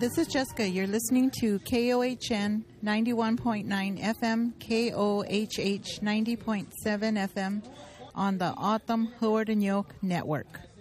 This is Jessica. You're listening to KOHN 91.9 FM, KOHH 90.7 FM on the Autumn Howard and Yoke Network.